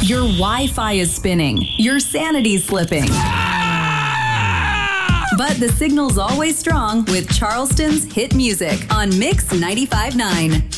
Your Wi-Fi is spinning. Your sanity's slipping. But the signal's always strong with Charleston's hit music on Mix 95.9.